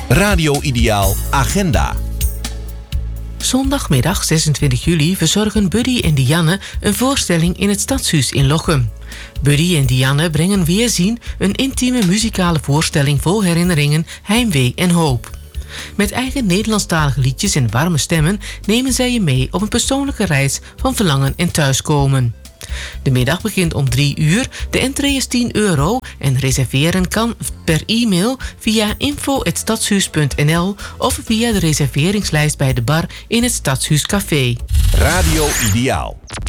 Radio Ideaal Agenda. Zondagmiddag 26 juli verzorgen Buddy en Dianne een voorstelling in het Stadshuis in Lochem. Buddy en Dianne brengen weerzien een intieme muzikale voorstelling vol herinneringen, heimwee en hoop. Met eigen Nederlandstalige liedjes en warme stemmen nemen zij je mee op een persoonlijke reis van verlangen en thuiskomen. De middag begint om 3 uur, de entree is €10 en reserveren kan per e-mail via info@stadshuis.nl of via de reserveringslijst bij de bar in het Stadshuiscafé. Radio Ideaal.